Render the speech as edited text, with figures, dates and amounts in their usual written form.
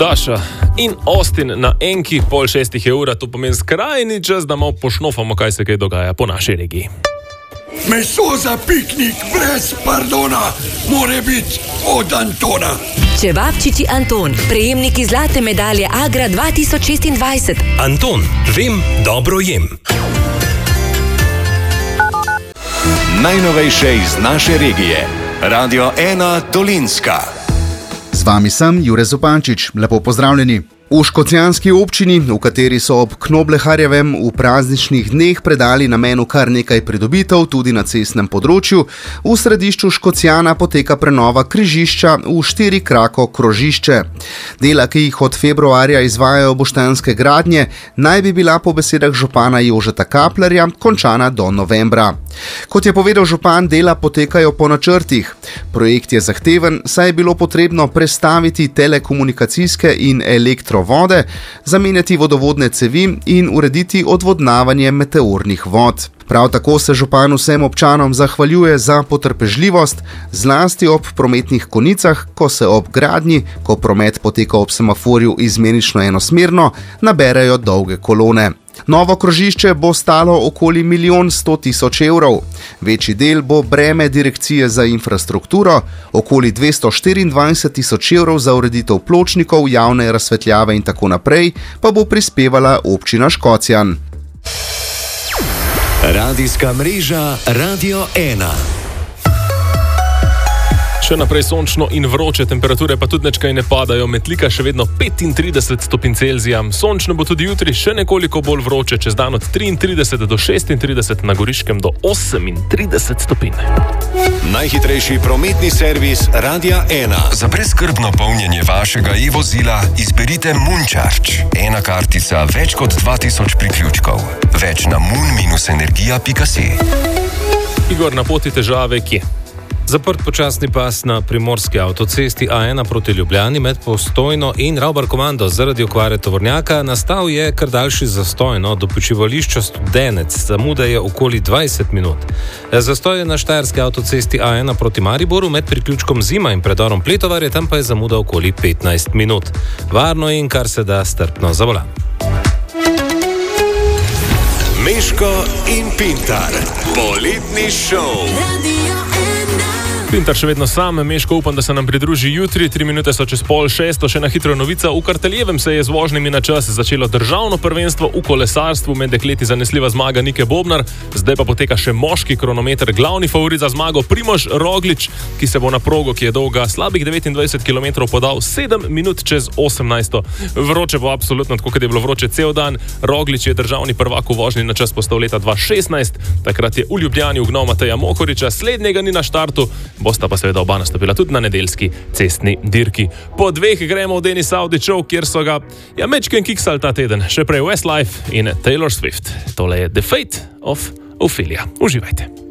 Daša in Austin na enki 5:30 ura, to pomeni skrajni čas, da malo pošnofamo, kaj se dogaja po naši regiji. Meso za piknik brez pardona, mora biti od Antona. Čevapčiči Anton, prejemniki zlate medalje Agra 2026. Anton, vem, dobro jem. Najnovejše iz naše regije. Radio 1 Dolenjska. Z vami sem Jure Zupančič. Lepo pozdravljeni. V škocjanski občini, v kateri so ob Knobleharjevem v prazničnih dneh predali namenu kar nekaj pridobitev tudi na cestnem področju, v središču Škocjana poteka prenova križišča v 4-krako krožišče. Dela, ki jih od februarja izvajajo Boštanske gradnje, naj bi bila po besedah župana Jožeta Kaplerja končana do novembra. Kot je povedal župan, dela potekajo po načrtih. Projekt je zahteven, saj je bilo potrebno prestaviti telekomunikacijske in elektrovode, zamenjati vodovodne cevi in urediti odvodnavanje meteornih vod. Prav tako se župan vsem občanom zahvaljuje za potrpežljivost, zlasti ob prometnih konicah, ko se ob gradnji, ko promet poteka ob semaforju izmenično enosmerno, naberejo dolge kolone. Novo krožišče bo stalo okoli 1 100 000 evrov. Večji del bo breme Direkcije za infrastrukturo, okoli 224 000 evrov za ureditev pločnikov, javne razsvetljave in tako naprej pa bo prispevala občina Škocjan. Radijska mreža Radio 1. Še naprej sončno in vroče, temperature pa tudi nečkaj ne padajo, Metlika še vedno 35 stopinj Celzija. Sončno bo tudi jutri, še nekoliko bolj vroče, čez dan od 33 do 36, na Goriškem do 38 stopinj. Najhitrejši prometni servis Radia 1. Za brezskrbno polnjenje vašega e-vozila izberite Moon-Charge. Ena kartica, več kot 2000 priključkov. Več na moon-energija.si. Igor, na poti težave kje? Zaprt počasni pas na primorski avtocesti A1 proti Ljubljani med Postojno in Ravbar-Komando zaradi okvare tovornjaka. Nastal je kar daljši zastoj do počivališča Studenec, zamuda je okoli 20 minut. Zastoj je na štajerski avtocesti A1 proti Mariboru med priključkom Zima in predorom Pletovarje, tam pa je zamuda okoli 15 minut. Varno in kar se da strpno za volan. Meško in Pintar. Poletni šov. Pintar še vedno sam, Meško upam, da se nam pridruži jutri, 3 minute so čez 5:30, še na hitro novica. V Karteljevem se je z vožnjami na čas začelo državno prvenstvo v kolesarstvu, med dekleti zanesljiva zmaga Nike Bobnar, zdaj pa poteka še moški kronometer, glavni favorit za zmago Primož Roglič, ki se bo na progo, ki je dolga slabih 29 km, podal 7 minut čez 18. Vroče bo absolutno, tako kot je bilo vroče cel dan. Roglič je državni prvak v vožnji na čas postal leta 2016, takrat je v Ljubljani ugnal Mateja Mohoriča, slednjega ni na štartu, bosta pa seveda oba nastopila tudi na nedeljski cestni dirki. Po 2 gremo v Denis Audičov, kjer so ga mečken kiksali ta teden, še prej Westlife in Taylor Swift. Tole je The Fate of Ophelia. Uživajte.